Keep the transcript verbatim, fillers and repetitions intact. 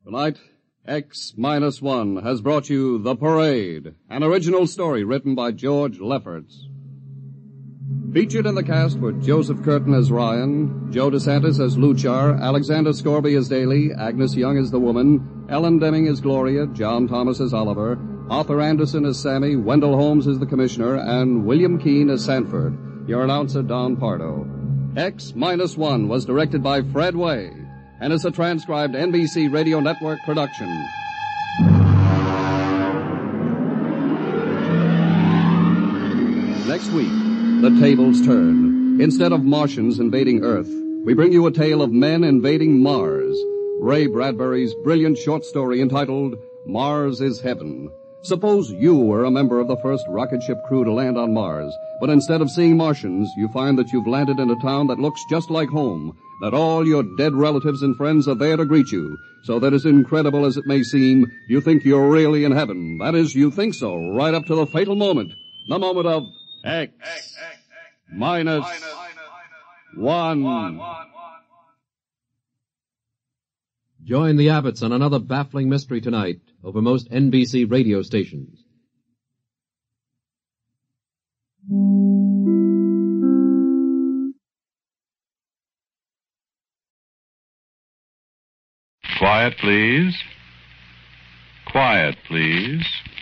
Tonight, X Minus One has brought you The Parade, an original story written by George Lefferts. Featured in the cast were Joseph Curtin as Ryan, Joe DeSantis as Luchar, Alexander Scorby as Daly, Agnes Young as the woman, Ellen Deming as Gloria, John Thomas as Oliver, Arthur Anderson as Sammy, Wendell Holmes as the Commissioner, and William Keane as Sanford. Your announcer, Don Pardo. X Minus One was directed by Fred Way and is a transcribed N B C Radio Network production. Next week, the tables turn. Instead of Martians invading Earth, we bring you a tale of men invading Mars. Ray Bradbury's brilliant short story entitled Mars is Heaven. Suppose you were a member of the first rocket ship crew to land on Mars, but instead of seeing Martians, you find that you've landed in a town that looks just like home, that all your dead relatives and friends are there to greet you, so that as incredible as it may seem, you think you're really in heaven. That is, you think so, right up to the fatal moment, the moment of X, X, X, X minus, minus one. one, one. Join the Abbotts on another baffling mystery tonight over most N B C radio stations. Quiet, please. Quiet, please.